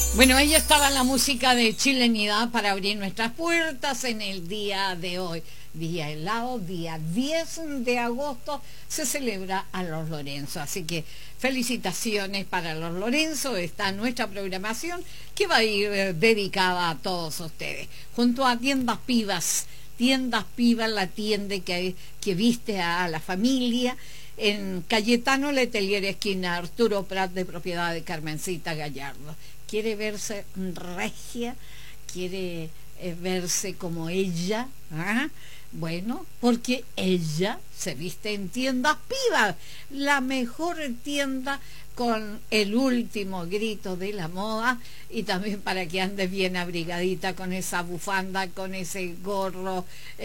Bueno, ahí estaba la música de Chilenidad para abrir nuestras puertas en el día de hoy. Día helado, día 10 de agosto, se celebra a los Lorenzo. Así que felicitaciones para los Lorenzo. Está nuestra programación que va a ir dedicada a todos ustedes. Junto a Tiendas Pivas, la tienda que viste a la familia. En Cayetano Letelier, esquina Arturo Prat, de propiedad de Carmencita Gallardo. Quiere verse regia, quiere verse como ella, ¿ah? Bueno, porque ella se viste en Tiendas Pivas, la mejor tienda con el último grito de la moda, y también para que andes bien abrigadita con esa bufanda, con ese gorro,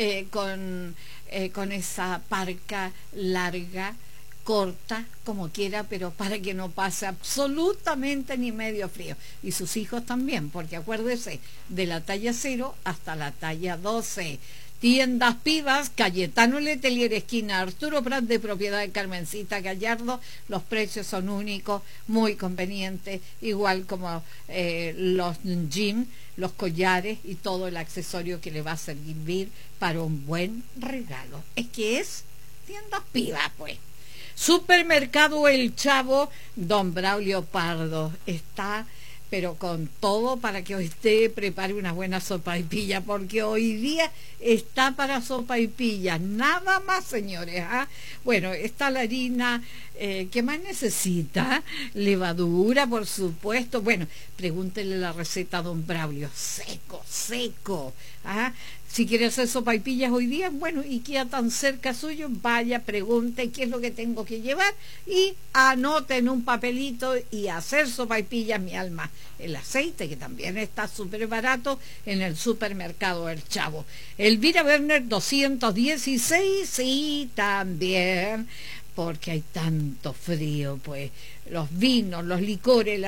con esa parca larga, corta, como quiera, pero para que no pase absolutamente ni medio frío. Y sus hijos también, porque acuérdese, de la talla 0 hasta la talla 12. Tiendas Pivas, Cayetano Letelier, esquina Arturo Prat, de propiedad de Carmencita Gallardo. Los precios son únicos, muy convenientes, igual como los jeans, los collares y todo el accesorio que le va a servir para un buen regalo. Es que es Tiendas Pivas, pues. Supermercado El Chavo, don Braulio Pardo está, pero con todo para que usted prepare una buena sopaipilla, porque hoy día está para sopaipillas, nada más, señores, ¿ah? Bueno, está la harina, ¿qué más necesita? Levadura, por supuesto. Bueno, pregúntele la receta a don Braulio, seco, ¿ah? Si quiere hacer sopaipillas hoy día, bueno, y queda tan cerca suyo, vaya, pregunte qué es lo que tengo que llevar y anote en un papelito y hacer sopaipillas, mi alma. El aceite, que también está súper barato en el supermercado El Chavo. Elvira Werner 216, y también, porque hay tanto frío, pues, los vinos, los licores,